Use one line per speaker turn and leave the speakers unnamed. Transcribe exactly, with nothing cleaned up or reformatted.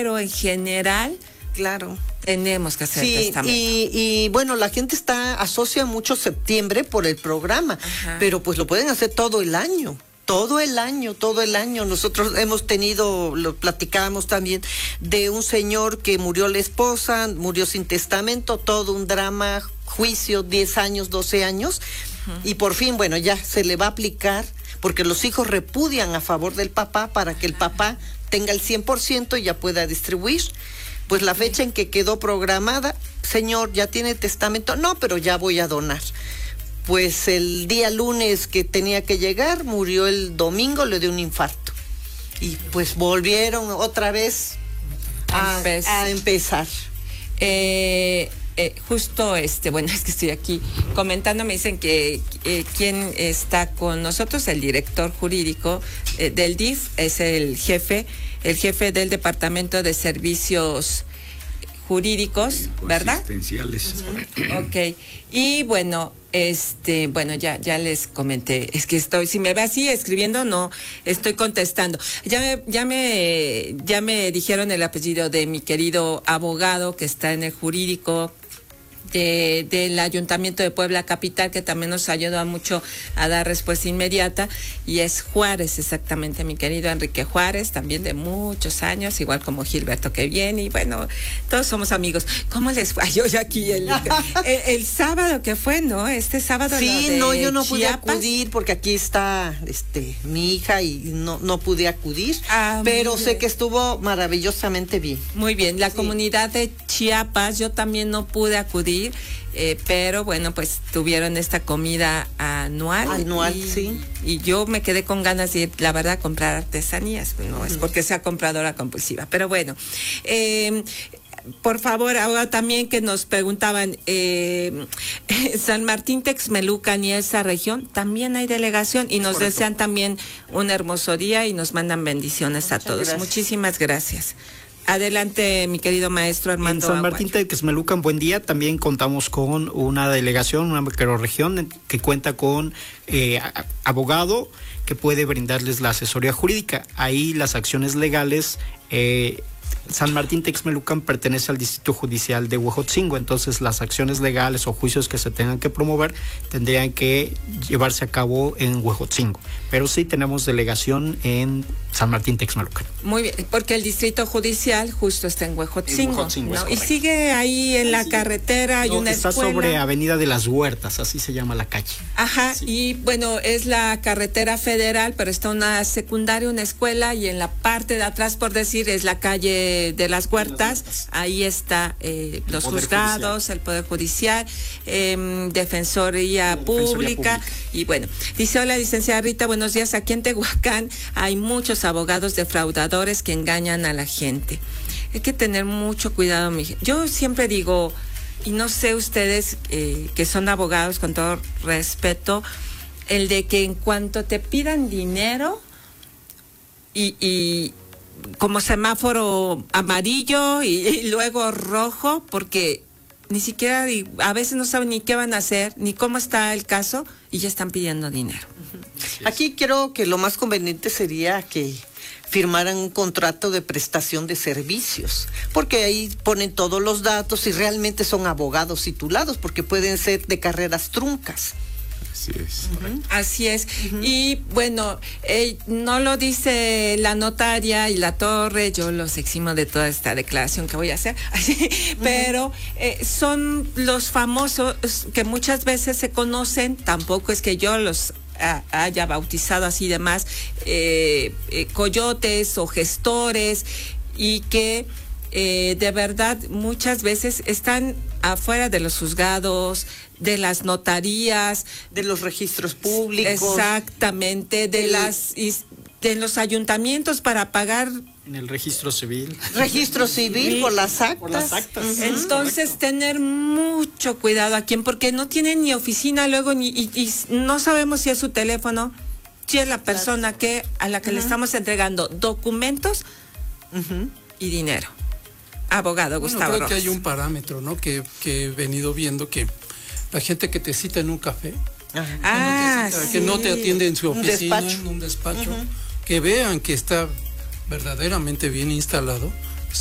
pero en general,
claro,
tenemos que hacer
sí,
testamento.
Y, y bueno, la gente está asocia mucho septiembre por el programa, Ajá. pero pues lo pueden hacer todo el año. Todo el año, todo el año. Nosotros hemos tenido, lo platicábamos también, de un señor que murió la esposa, murió sin testamento, todo un drama, juicio, diez años, doce años, uh-huh. y por fin, bueno, ya se le va a aplicar, porque los hijos repudian a favor del papá para que el papá tenga el cien por ciento y ya pueda distribuir. Pues la fecha en que quedó programada, señor, ¿ya tiene testamento? No, pero ya voy a donar. Pues el día lunes que tenía que llegar, murió el domingo, le dio un infarto. Y pues volvieron otra vez a, Empe- a empezar.
Eh, eh, justo, este, bueno, es que estoy aquí comentando, me dicen que eh, quien está con nosotros, el director jurídico eh, del D I F, es el jefe, el jefe del Departamento de Servicios Jurídicos, ¿verdad?
Asistenciales.
Uh-huh. Ok. Y bueno, este, bueno, ya, ya les comenté, es que estoy, si me ve así escribiendo, no, estoy contestando. Ya me, ya me, ya me dijeron el apellido de mi querido abogado que está en el jurídico de, del Ayuntamiento de Puebla Capital, que también nos ayuda mucho a dar respuesta inmediata, y es Juárez, exactamente, mi querido Enrique Juárez, también de muchos años, igual como Gilberto que viene, y bueno, todos somos amigos. ¿Cómo les fue? Yo ya aquí el, el, el sábado que fue, ¿no? Este sábado.
Sí,
de
no, yo no pude
Chiapas.
acudir porque aquí está este mi hija y no, no pude acudir,
ah,
pero sé que estuvo maravillosamente bien.
Muy bien, la
sí.
comunidad de Chiapas, yo también no pude acudir, Eh, pero bueno, pues tuvieron esta comida anual.
Anual,
y,
sí.
Y yo me quedé con ganas de ir, la verdad, a comprar artesanías. No uh-huh. es porque sea compradora compulsiva, pero bueno. Eh, por favor, ahora también que nos preguntaban, eh, San Martín Texmelucan y esa región, también hay delegación y nos Correcto. Desean también un hermoso día y nos mandan bendiciones Muchas a todos. Gracias. Muchísimas gracias. Adelante, mi querido maestro Armando.
En San Martín Texmelucan, buen día. También contamos con una delegación, una microrregión que cuenta con eh, abogado que puede brindarles la asesoría jurídica. Ahí las acciones legales, eh, San Martín Texmelucan pertenece al Distrito Judicial de Huejotzingo, entonces las acciones legales o juicios que se tengan que promover tendrían que llevarse a cabo en Huejotzingo, pero sí tenemos delegación en San Martín Texmelucan.
Muy bien, porque el Distrito Judicial justo está en Huejotzingo,
Huejotzingo,
¿no? Y sigue ahí en la sí. carretera, hay no, una
está
escuela.
Está sobre Avenida de las Huertas, así se llama la calle.
Ajá, sí. Y bueno, es la carretera federal, pero está una secundaria, una escuela, y en la parte de atrás, por decir, es la calle de las Huertas, ahí está eh, los juzgados, judicial. El Poder Judicial, eh, Defensoría, Pública, Defensoría Pública, y bueno, dice, hola licenciada Rita, buenos días, aquí en Tehuacán hay muchos abogados defraudadores que engañan a la gente, hay que tener mucho cuidado, mi gente. Yo siempre digo, y no sé ustedes eh, que son abogados, con todo respeto, el de que en cuanto te pidan dinero y, y como semáforo amarillo y, y luego rojo, porque ni siquiera, a veces no saben ni qué van a hacer, ni cómo está el caso, y ya están pidiendo dinero.
Uh-huh. Aquí creo que lo más conveniente sería que firmaran un contrato de prestación de servicios, porque ahí ponen todos los datos y realmente son abogados titulados, porque pueden ser de carreras truncas.
Así es.
Uh-huh. Así es. Uh-huh. Y bueno, eh, no lo dice la notaria y la torre, yo los eximo de toda esta declaración que voy a hacer, uh-huh. pero eh, son los famosos que muchas veces se conocen, tampoco es que yo los a, haya bautizado así demás, eh, eh, coyotes o gestores, y que eh, de verdad muchas veces están afuera de los juzgados, de las notarías,
de los registros públicos,
exactamente, de el, las de los ayuntamientos para pagar
en el registro civil,
registro civil por las actas,
por las actas.
Uh-huh. Entonces correcto. Tener mucho cuidado aquí, porque no tienen ni oficina luego ni y, y no sabemos si es su teléfono, si es la persona que a la que uh-huh. le estamos entregando documentos uh-huh. y dinero. Abogado
bueno,
Gustavo
creo
Rojas.
Que hay un parámetro, ¿no? Que, que he venido viendo, que la gente que te cita en un café,
ah,
que, no te cita,
sí.
que no te atiende en su oficina,
un
en un despacho, uh-huh. que vean que está verdaderamente bien instalado,